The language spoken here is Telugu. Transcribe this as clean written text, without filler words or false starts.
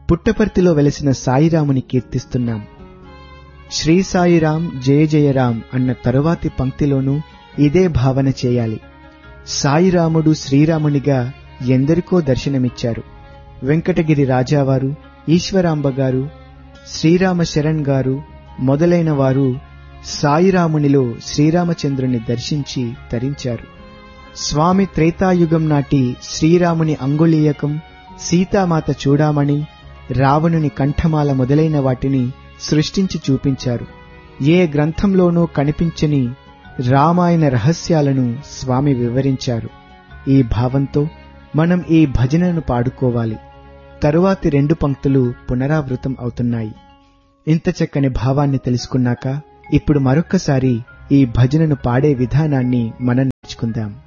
పుట్టపర్తిలో వెలసిన సాయిరాముని కీర్తిస్తున్నాం. శ్రీ సాయిరాం జయ జయరాం అన్న తరువాతి పంక్తిలోనూ ఇదే భావన చేయాలి. సాయిరాముడు శ్రీరామునిగా ఎందరికో దర్శనమిచ్చారు. వెంకటగిరి రాజావారు, ఈశ్వరాంబ గారు, శ్రీరామ శరణ్ గారు మొదలైన వారు సాయిరామునిలో శ్రీరామచంద్రుని దర్శించి తరించారు. స్వామి త్రేతాయుగం నాటి శ్రీరాముని అంగుళీయకం, సీతామాత చూడామణి, రావణుని కంఠమాల మొదలైన వాటిని సృష్టించి చూపించారు. ఏ గ్రంథంలోనూ కనిపించని రామాయణ రహస్యాలను స్వామి వివరించారు. ఈ భావంతో మనం ఈ భజనను పాడుకోవాలి. తరువాతి 2 పంక్తులు పునరావృతం అవుతున్నాయి. ఇంత చక్కని భావాన్ని తెలుసుకున్నాక ఇప్పుడు మరొక్కసారి ఈ భజనను పాడే విధానాన్ని మనం నేర్చుకుందాం.